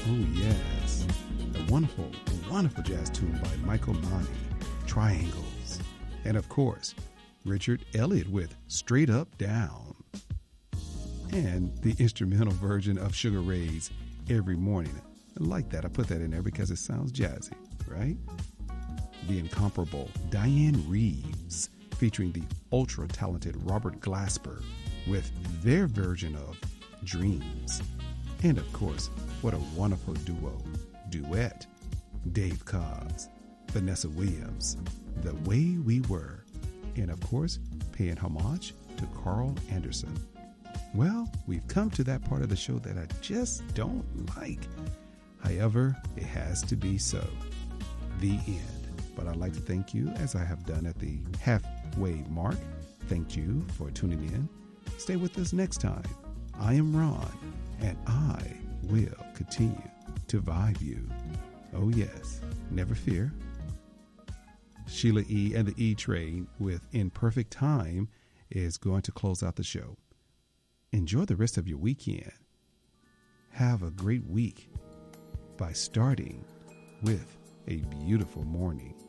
Oh, yes. The wonderful, wonderful jazz tune by Michael Lonnie, Triangles. And of course, Richard Elliott with Straight Up Down. And the instrumental version of Sugar Ray's Every Morning. I like that. I put that in there because it sounds jazzy, right? The incomparable Diane Reeves featuring the ultra-talented Robert Glasper with their version of Dreams. And of course, what a wonderful duet. Dave Cobbs, Vanessa Williams, The Way We Were. And of course, paying homage to Carl Anderson. Well, we've come to that part of the show that I just don't like. However, it has to be so. The end. But I'd like to thank you, as I have done at the halfway mark. Thank you for tuning in. Stay with us next time. I am Ron, and I will continue to vibe you. Oh yes, never fear. Sheila E. and the E Train with In Perfect Time is going to close out the show. Enjoy the rest of your weekend. Have a great week by starting with a beautiful morning.